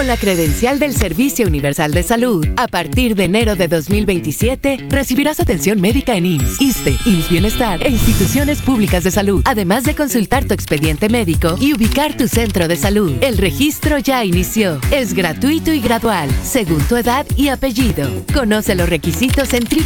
Con la credencial del Servicio Universal de Salud, a partir de enero de 2027, recibirás atención médica en IMSS, ISSSTE, IMSS Bienestar e instituciones públicas de salud, además de consultar tu expediente médico y ubicar tu centro de salud. El registro ya inició. Es gratuito y gradual, según tu edad y apellido. Conoce los requisitos en